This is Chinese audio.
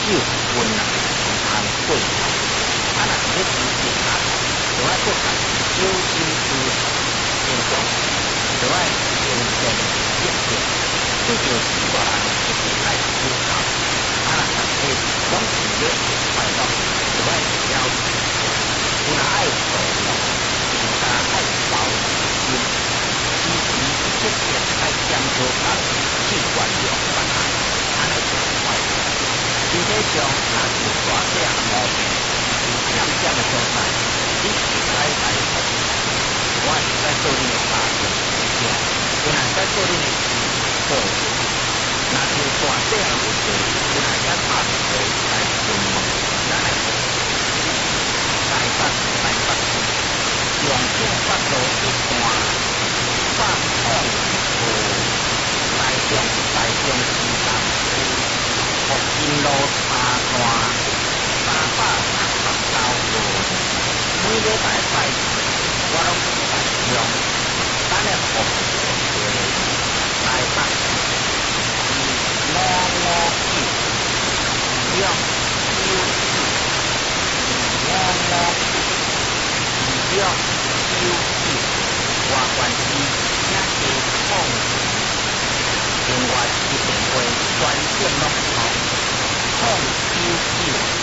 酒温啊，通过头，啊若是咧煮食啊，就爱搁加小心思慎重，就爱谨慎积极，这就是大人一定爱思考。啊若大家拢是咧快乐，就爱了解，有若爱做咯，更加爱包容心，时时积极爱检讨咱去原谅别人，安尼就快乐。身体上若是大小毛病，有欠点的所在，你是该来服务。我是在做你的大众形象，我也在做你的做事。若是大小的问题，我也在拍做来询问咱的服务。台北市，用这法度一段放空有台中市站有福金路茶摊360道路，每礼拜拜我拢是台中，咱的服务是台北市559694 559 694，外关市请加控制，另外一电话专线拢通099。